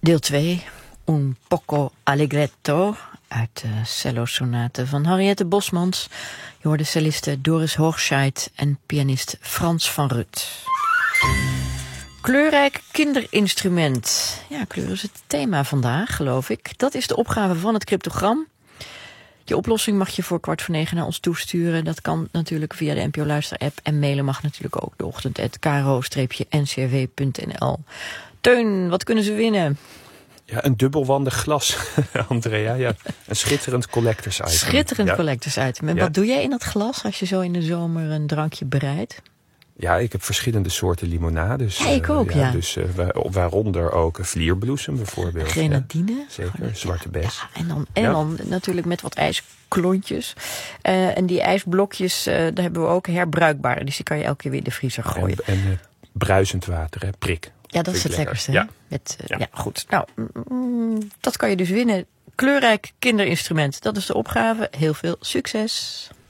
Deel 2, Un poco allegretto, uit de cello-sonate van Henriette Bosmans. Je hoorde celliste Doris Hoogscheid en pianist Frans van Rut. Kleurrijk kinderinstrument. Ja, kleur is het thema vandaag, geloof ik. Dat is de opgave van het cryptogram. Je oplossing mag je voor 8:45 naar ons toesturen. Dat kan natuurlijk via de NPO Luister-app. En mailen mag natuurlijk ook de ochtend@kro-ncrw.nl. Teun, wat kunnen ze winnen? Ja, een dubbelwandig glas, Andrea. Ja, een schitterend collectors item. Schitterend collectors item. En wat doe jij in dat glas als je zo in de zomer een drankje bereidt? Ja, ik heb verschillende soorten limonades. Ja, ik ook, ja. Dus waaronder ook vlierbloesem bijvoorbeeld. Grenadine. Ja, zeker, zwarte bes. Ja, en dan natuurlijk met wat ijsklontjes. En die ijsblokjes, daar hebben we ook herbruikbare. Dus die kan je elke keer weer in de vriezer gooien. En bruisend water, hè? Prik. Ja, dat is het lekkerste. Ja. Ja, goed. Nou, dat kan je dus winnen. Kleurrijk kinderinstrument. Dat is de opgave. Heel veel succes.